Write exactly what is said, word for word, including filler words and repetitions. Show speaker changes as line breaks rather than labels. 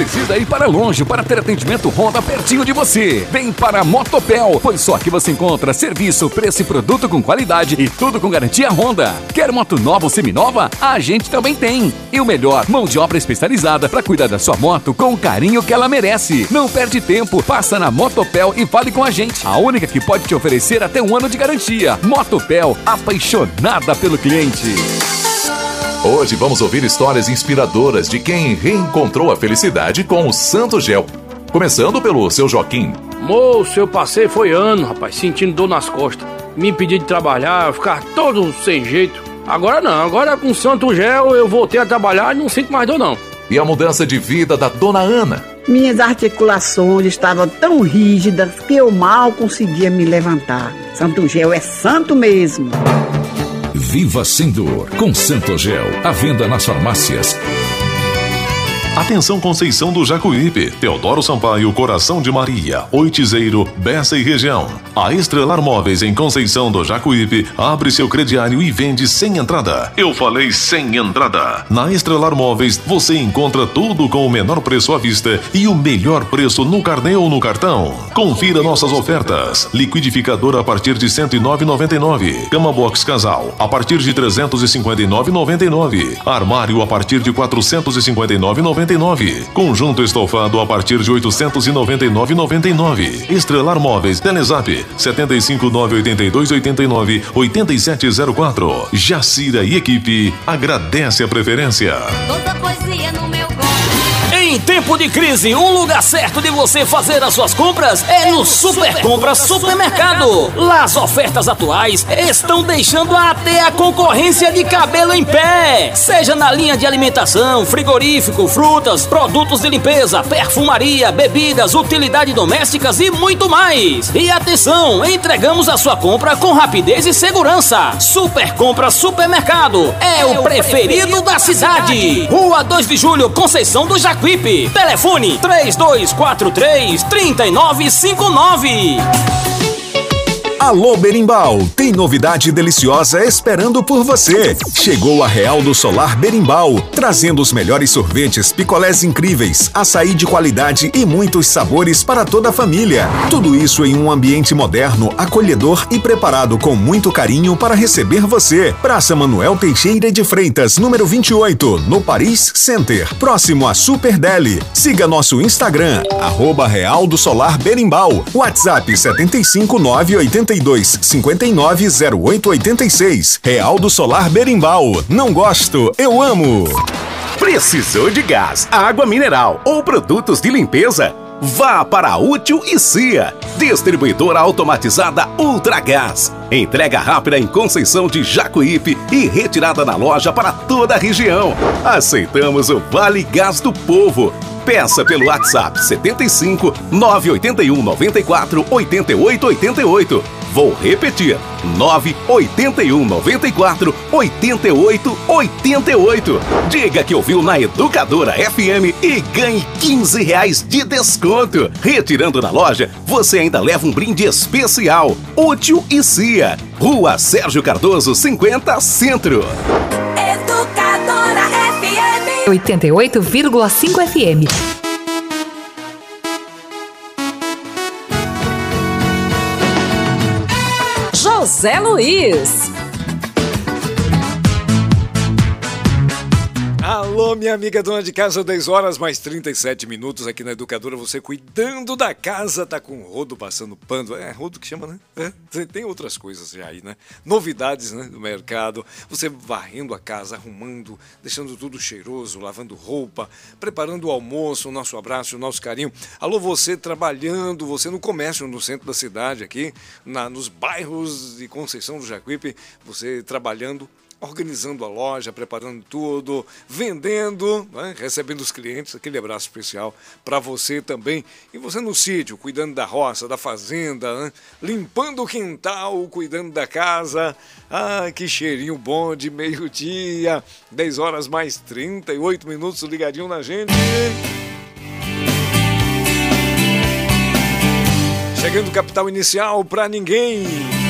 precisa ir para longe para ter atendimento Honda pertinho de você. Vem para a Motopel, pois só aqui você encontra serviço, preço e produto com qualidade e tudo com garantia Honda. Quer moto nova ou seminova? A gente também tem. E o melhor, mão de obra especializada para cuidar da sua moto com o carinho que ela merece. Não perde tempo, passa na Motopel e fale com a gente. A única que pode te oferecer até um ano de garantia. Motopel, apaixonada pelo cliente.
Hoje vamos ouvir histórias inspiradoras de quem reencontrou a felicidade com o Santo Gel. Começando pelo seu Joaquim.
Moço, eu passei foi ano, rapaz, sentindo dor nas costas. Me impedi de trabalhar, ficar todo sem jeito. Agora não, agora com o Santo Gel eu voltei a trabalhar e não sinto mais dor não.
E a mudança de vida da dona Ana.
Minhas articulações estavam tão rígidas que eu mal conseguia me levantar. Santo Gel é santo mesmo.
Viva sem dor com Santo Gel. À venda nas farmácias.
Atenção Conceição do Jacuípe, Teodoro Sampaio, Coração de Maria, Oitizeiro, Bessa e região. A Estrelar Móveis em Conceição do Jacuípe abre seu crediário e vende sem entrada. Eu falei sem entrada. Na Estrelar Móveis você encontra tudo com o menor preço à vista e o melhor preço no carnê ou no cartão. Confira nossas ofertas. Liquidificador a partir de cento e nove reais e noventa e nove centavos. Cama Box Casal a partir de trezentos e cinquenta e nove reais e noventa e nove centavos. Armário a partir de quatrocentos e cinquenta e nove reais e noventa e nove centavos. Conjunto estofado a partir de oitocentos e noventa e nove reais e noventa e nove centavos. Estrelar Móveis, Telezap sete cinco nove oito dois oito nove oito sete zero quatro. Jacira e equipe agradece a preferência.
Toda poesia no meu corpo.
Em tempo de crise, um lugar certo de você fazer as suas compras é no Super Compras Supermercado. Lá as ofertas atuais estão deixando até a concorrência de cabelo em pé. Seja na linha de alimentação, frigorífico, frutas, produtos de limpeza, perfumaria, bebidas, utilidades domésticas e muito mais. E atenção, entregamos a sua compra com rapidez e segurança. Super Compras Supermercado é o preferido da cidade. Rua dois de Julho, Conceição do Jacuípe. Telefone três dois quatro três, três nove cinco nove.
Alô Berimbau, tem novidade deliciosa esperando por você. Chegou a Real do Solar Berimbau, trazendo os melhores sorvetes, picolés incríveis, açaí de qualidade e muitos sabores para toda a família. Tudo isso em um ambiente moderno, acolhedor e preparado com muito carinho para receber você. Praça Manuel Teixeira de Freitas, número vinte e oito, no Paris Center, próximo a Super Deli. Siga nosso Instagram, arroba Real do Solar Berimbau. WhatsApp sete cinco nove oito dois cinco nove zero oito oito seis. Real do Solar Berimbau. Não gosto, eu amo.
Precisou de gás, água mineral ou produtos de limpeza? Vá para a Útil e Cia, distribuidora automatizada Ultragás. Entrega rápida em Conceição de Jacuípe e retirada na loja para toda a região. Aceitamos o Vale Gás do Povo. Peça pelo WhatsApp sete cinco nove oito um nove quatro oito oito oito oito. Vou repetir, nove oito um nove quatro oito oito oito oito. Diga que ouviu na Educadora F M e ganhe quinze reais de desconto. Retirando na loja, você ainda leva um brinde especial. Útil e Cia, Rua Sérgio Cardoso cinquenta, Centro.
Educadora F M
oitenta e oito vírgula cinco F M.
José Luiz.
Alô, minha amiga dona de casa, dez horas mais trinta e sete minutos aqui na Educadora, você cuidando da casa, tá com o rodo passando pano, é rodo que chama, né? É, tem outras coisas já aí, né? Novidades, né, do mercado, você varrendo a casa, arrumando, deixando tudo cheiroso, lavando roupa, preparando o almoço, o nosso abraço, o nosso carinho. Alô, você trabalhando, você no comércio, no centro da cidade aqui, na, nos bairros de Conceição do Jacuípe, você trabalhando, organizando a loja, preparando tudo, vendendo, né? Recebendo os clientes, aquele abraço especial para você também. E você no sítio, cuidando da roça, da fazenda, né? Limpando o quintal, cuidando da casa. Ah, que cheirinho bom de meio-dia, dez horas mais trinta e oito minutos ligadinho na gente. Chegando Capital Inicial para ninguém.